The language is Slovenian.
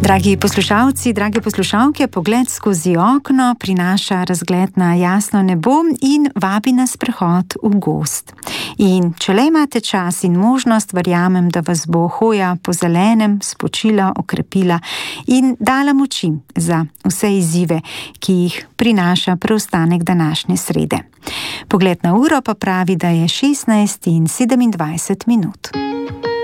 Dragi poslušalci, drage poslušalke, pogled skozi okno prinaša razgled na jasno nebo in vabi na sprehod v gozd. In če le imate čas in možnost, verjamem, da vas bo hoja po zelenem spočila, okrepila in dala moči za vse izzive, ki jih prinaša preostanek današnje srede. Pogled na uro pa pravi, da je 16:27.